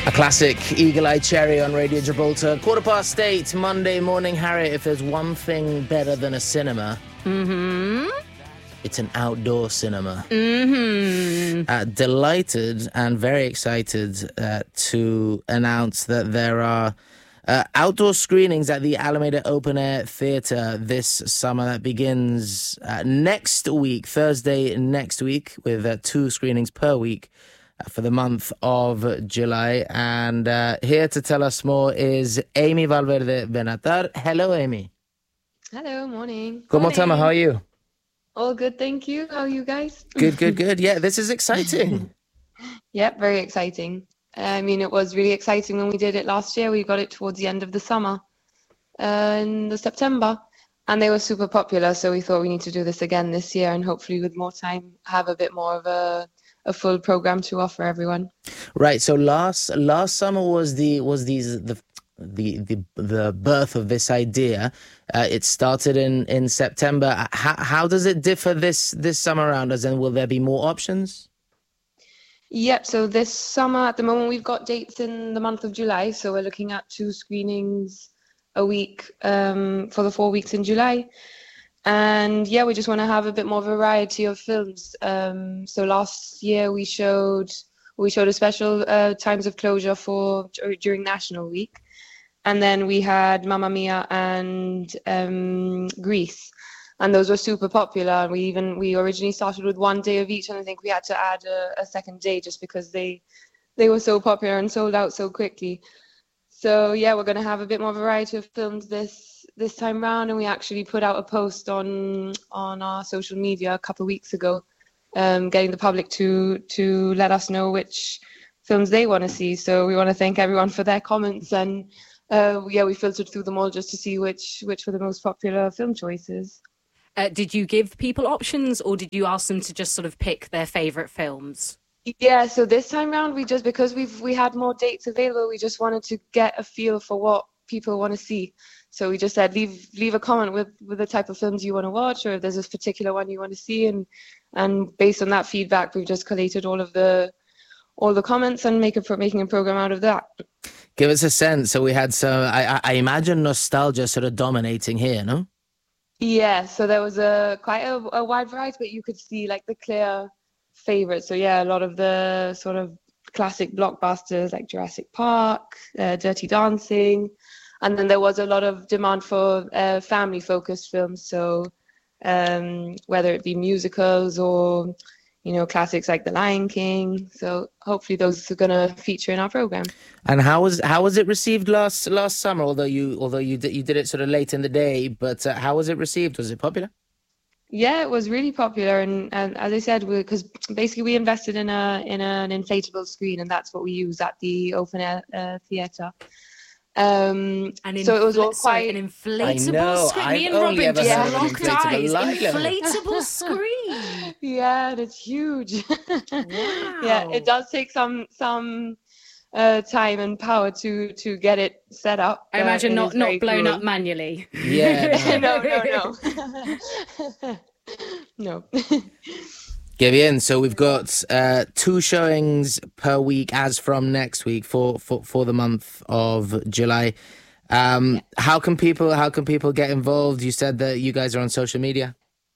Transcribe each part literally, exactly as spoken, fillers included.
A classic Eagle-Eye Cherry on Radio Gibraltar. Quarter past eight, Monday morning. Harriet, if there's one thing better than a cinema, Mm-hmm. it's an outdoor cinema. Mm-hmm. Uh, delighted and very excited uh, to announce that there are uh, outdoor screenings at the Alameda Open Air Theatre this summer. That begins uh, next week, Thursday next week, with uh, two screenings per week uh, for the month of July. And uh, here to tell us more is Amy Valverde Benatar. Hello, Amy. Hello, morning. ¿Cómo estamos? How are you? All good, thank you. How are you guys? Good, good, good. Yeah, this is exciting. Yep, very exciting. I mean, it was really exciting when we did it last year. We got it towards the end of the summer, uh, in the September, and they were super popular. So we thought we need to do this again this year, and hopefully with more time, have a bit more of a a full program to offer everyone. Right. So last last summer was the was these the the the the birth of this idea. Uh, it started in in September. How how does it differ this this summer around? As in, will there be more options? Yep. So this summer, at the moment, we've got dates in the month of July. So we're looking at two screenings a week um, for the four weeks in July. And yeah, we just want to have a bit more variety of films. Um, so last year we showed we showed a special uh, Times of Closure for during National Week. And then we had Mamma Mia and um, Grease, and those were super popular. We even we originally started with one day of each, and I think we had to add a, a second day just because they they were so popular and sold out so quickly. So yeah, we're going to have a bit more variety of films this this time round, and we actually put out a post on on our social media a couple of weeks ago, um, getting the public to to let us know which films they want to see. So we want to thank everyone for their comments, and Uh, yeah, we filtered through them all just to see which which were the most popular film choices. Uh, did you give people options, or did you ask them to just sort of pick their favourite films? Yeah, so this time round, we just because we've we had more dates available, we just wanted to get a feel for what people want to see. So we just said leave leave a comment with with the type of films you want to watch, or if there's a particular one you want to see, and and based on that feedback, we've just collated all of the all the comments and make a making a program out of that. Give us a sense. So we had some, I, I imagine nostalgia sort of dominating here, no? Yeah, so there was a quite a, a wide variety, but you could see like the clear favorites. So yeah, a lot of the sort of classic blockbusters like Jurassic Park, uh, Dirty Dancing, and then there was a lot of demand for uh, family-focused films. So um, whether it be musicals or you know, classics like The Lion King. So hopefully those are going to feature in our program. And how was how was it received last last summer? Although you although you did you did it sort of late in the day, but uh, how was it received? Was it popular? Yeah, it was really popular, and, and as I said, because basically we invested in a in an inflatable screen, and that's what we use at the open air uh, theatre. Um, and so it was all sorry, quite an inflatable I know, screen. I've Me and only Robin ever just heard of an locked inflatable eyes. light. Inflatable screen. Yeah, and it's huge. Wow. Yeah, it does take some some uh, time and power to to get it set up. I imagine it not is very not blown cool. up manually. Yeah. no, no, no. No. Give in. So we've got uh, two showings per week as from next week for, for, for the month of July. Um, Yeah. How can people how can people get involved? You said that you guys are on social media.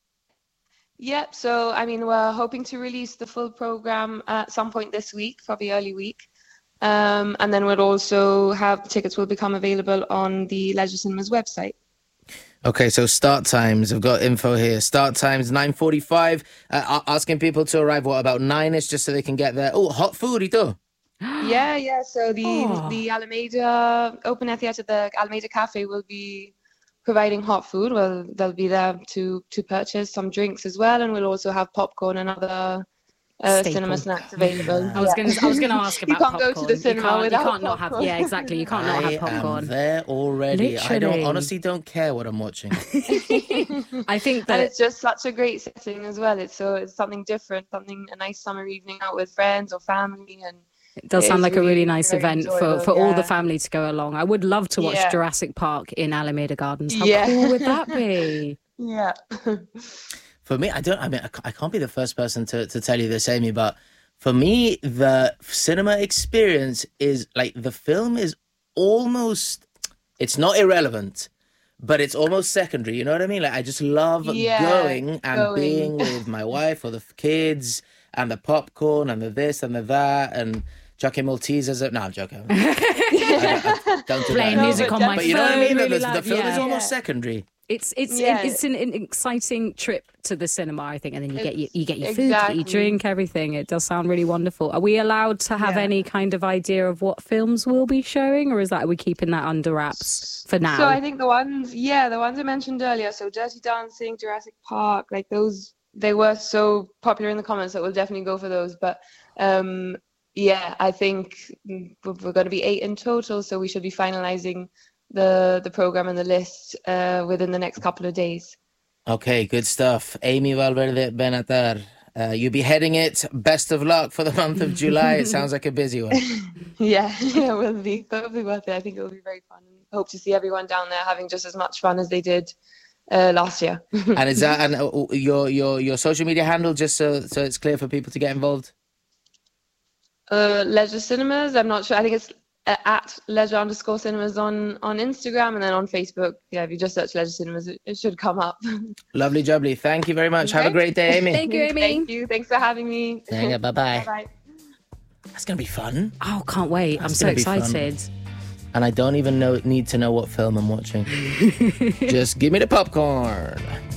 Yep. So, I mean, we're hoping to release the full program at some point this week, probably early week. Um, and then we'll also have tickets will become available on the Leisure Cinemas website. Okay, so start times. I've got info here. Start times nine forty-five. Uh, asking people to arrive, what, about nine-ish, just so they can get there. Oh, hot food, ito. Yeah, yeah. So the Oh. the Alameda Open Air Theatre, the Alameda Cafe will be providing hot food. Well, they'll be there to to purchase some drinks as well, and we'll also have popcorn and other uh, Staple. cinema snacks available. I was Yeah. going to I was going to ask You about can't go popcorn. to the cinema you can't, without you can't not have popcorn. yeah exactly you can't not I have popcorn. am there already. I don't Literally. honestly don't care what I'm watching. I think And that it's just such a great setting as well. It's so it's something different, something a nice summer evening out with friends or family, and it does it sound is like a really really nice very event for, enjoyable, for all the yeah. family to go along. I would love to watch Yeah. Jurassic Park in Alameda Gardens. How Yeah. cool would that be? yeah. For me, I don't. I mean, I ca- I can't be the first person to, to tell you this, Amy, but For me, the cinema experience is like the film is almost, it's not irrelevant, but it's almost secondary. You know what I mean? Like, I just love Yeah, going and going. being with my wife or the f- kids and the popcorn and the this and the that and Joaquin Maltesers. No, I'm joking. I don't, I don't do Playing that. music but on my But you know what I phone. mean? really the, loud, the film yeah. is almost Yeah. secondary. It's it's Yeah. it's an, an exciting trip to the cinema, I think, and then you get your, you get your food, you Exactly. get your drink, everything. It does sound really wonderful. Are we allowed to have Yeah. any kind of idea of what films we'll be showing, or is that are we keeping that under wraps for now? So I think the ones, yeah, the ones I mentioned earlier, so Dirty Dancing, Jurassic Park, like those, they were so popular in the comments that we'll definitely go for those. But um, yeah, I think we're going to be eight in total, so we should be finalizing the the program and the list uh, within the next couple of days. Okay, good stuff. Amy Valverde Benatar, uh, you'll be heading it. Best of luck for the month of July. It sounds like a busy one. Yeah, yeah, it will be. It'll be worth it. I think it will be very fun. And hope to see everyone down there having just as much fun as they did uh, last year. And is that and uh, your your your social media handle, just so so it's clear for people to get involved? Uh, Leisure Cinemas. I'm not sure. I think it's uh, at Leisure underscore Cinemas on on Instagram, and then on Facebook. Yeah, if you just search Leisure Cinemas, it, it should come up. Lovely jubbly. Thank you very much. Have a Okay. great day, Amy. Thank you, Amy. Thank you. Thanks for having me. Bye bye. Bye. That's gonna be fun. Oh, can't wait! I'm That's so gonna be fun. excited. And I don't even know need to know what film I'm watching. Just give me the popcorn.